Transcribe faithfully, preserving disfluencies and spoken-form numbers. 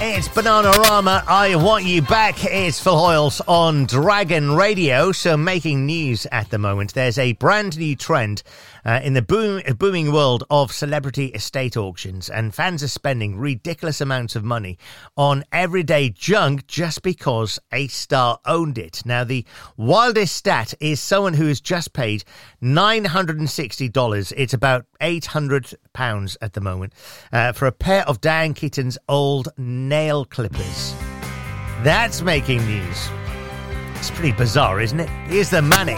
It's Bananarama. I want you back. It's Phil Hoyles on Dragon Radio. So making news at the moment. There's a brand new trend uh, in the boom, booming world of celebrity estate auctions, and fans are spending ridiculous amounts of money on everyday junk just because a star owned it. Now, the wildest stat is someone who has just paid nine hundred sixty dollars. It's about eight hundred pounds at the moment uh, for a pair of Diane Keaton's old nail clippers. That's making news. It's pretty bizarre, isn't it? Here's the Manic.